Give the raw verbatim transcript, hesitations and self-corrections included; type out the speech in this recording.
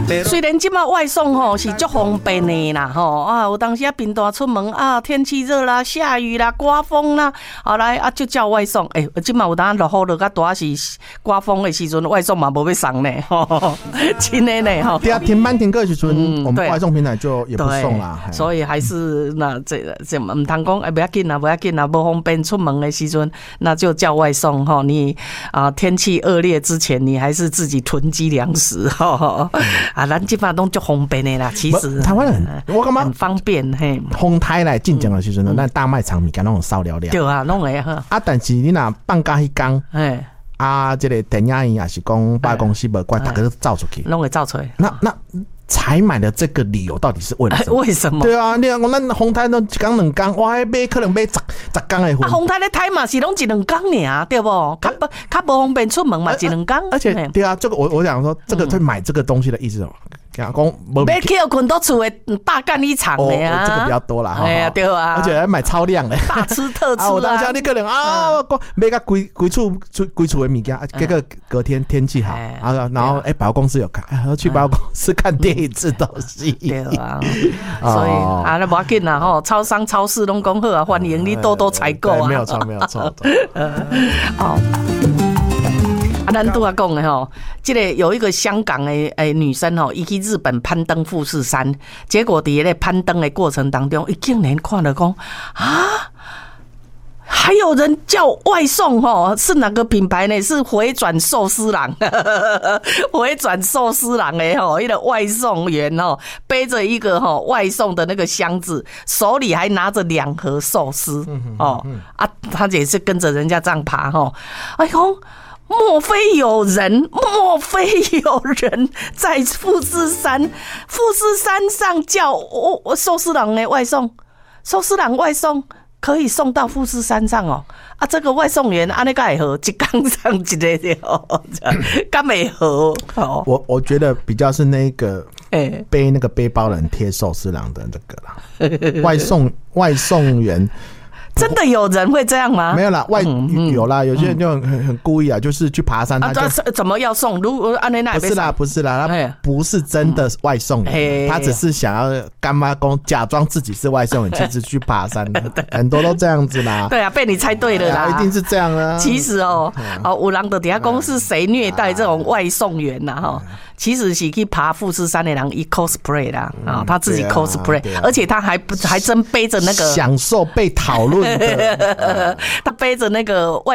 虽然现在外送吼是足方便的啦吼啊，有当时啊平大出门啊，天气热啦、下雨啦、刮风啦，啊来啊就叫外送。诶、欸，今嘛有当落雨落较大是刮风的时阵，外送嘛无要送呢，吼，真的呢吼。 对啊，停班停课的时阵，我们外送平台就也不送啦。 所以还是那这这唔通讲，哎，不要紧啦，不要紧啦，不方便出门的时阵，那就叫外送吼。你啊，天气恶劣之前，你还是自己囤积粮食吼。啊，咱基本上都足方便的啦，其实台湾人我感觉很方便嘿。 风台来进讲的时阵呢，咱大卖场物件拢少了了。 对啊，拢会哈。 啊，但是你若放假迄天，哎，啊，这个电影院也是讲百货公司无怪，大家都造出去， 拢会造出来。 那那。采买的这个理由到底是为了什么？ 为什么？ 对啊，你讲咱红台都一缸两缸，哇，买可能买十十缸的货。 啊，红台的台嘛是拢一两缸尔，对不？较不较不方便出门嘛，一两缸。 而且对啊，这个我我想说，这个去买这个东西的意思哦。讲买去困到厝的大干一场的啊、 哦，这个比较多啦，哎呀，对啊， 而且还买超量的， 大吃特吃啊！ 我当下你可能啊，买个规规厝规厝的物件，结果隔天天气好，然后然后哎，百货公司有看，哎，去百货公司看电影吃东西， 对啊，所以啊，那不要紧啦吼，超商超市拢讲好啊，欢迎你多多采购啊， 没有错，没有错， 好。啊，咱拄啊讲的吼，这个有一个香港的诶女生吼，伊去日本攀登富士山，结果伫咧攀登的过程当中，伊竟然看了讲啊，还有人叫外送吼，是哪个品牌呢？是回转寿司郎，回转寿司郎的吼，一个外送员吼，背着一个吼外送的那个箱子，手里还拿着两盒寿司哦，啊，他也是跟着人家这样爬吼，哎呦。莫非有人？莫非有人在富士山？富士山上叫哦，寿司郎的外送，寿司郎外送可以送到富士山上哦。啊，这个外送员安尼该好，一缸上一个哦，敢会好？哦， 我我觉得比较是那个背那个背包人贴寿司郎的这个啦，外送外送员。 真的有人会这样吗？ 没有啦，外、嗯、有啦，有些人就很很很故意啊，就是去爬山，他就、 啊、怎么要送？如果按那那不是啦，不是啦，他不是真的外送员，他只是想要干妈公假装自己是外送员，其实去爬山的，很多都这样子啦。 对啊，被你猜对了啦， 啊、一定是这样啊。 其实哦，哦，有人的底下公是谁虐待这种外送员呐？哈。其实是去爬富士山的人，一 cosplay 啦，啊、嗯，他自己 cosplay，、啊啊、而且他还还真背着那个享受被讨论的， 他背着那个外。